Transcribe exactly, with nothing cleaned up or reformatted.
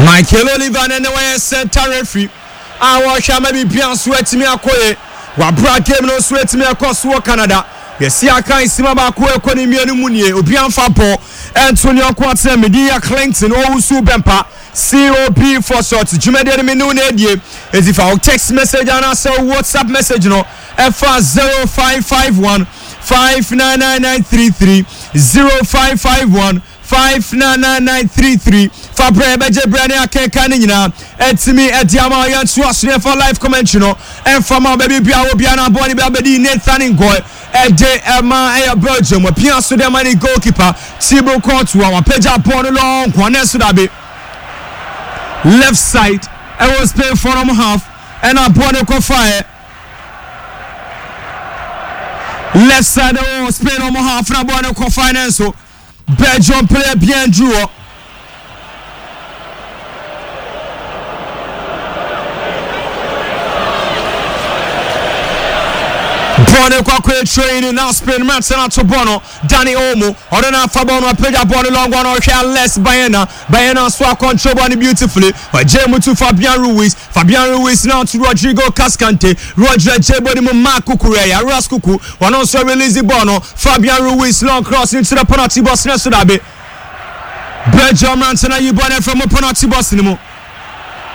Michael Oliver and the way center referee. I watch him maybe Bian sweat me a koye. Wa bra game no sweat me across war Canada. Yes, I can't see my back where Konimi Munye, Obian Fapo, Antonio Quatsem, Media Clinton, Osu Bempa, C O P for short. Jumede Minune, as if our text message and also WhatsApp message no F zero five five one five nine nine nine three three zero five five one five nine nine nine three three. Fabre Beje Brania Kanina, Etimi Etiama Yansu for live commentary no, and from our baby Bia Obiana Bonnie Babadi Nathan Ngoy, Ede Emma Air Belgium, a Piasso de Mani goalkeeper, Tibo Courtois, Peja Bonalong, Juanesudabe. Left side, I was playing for them half, and I Bonako fire. Left side, I was playing on half, and I Bonako finance. Belgium player bien joué. Bono kwa training now Spain Martina to Bono Danny Omo Odena Fabono Peja Bono long one or less Bayana Bayana swap control Bonnie beautifully Jemu to Fabian Ruiz Fabian Ruiz now to Rodrigo Cascante Roger Jebodi Marco Kukureya Raskuku one also release Bono Fabian Ruiz long cross into the penalty box Nesudabe Belgium Martina you born from a penalty box anymore.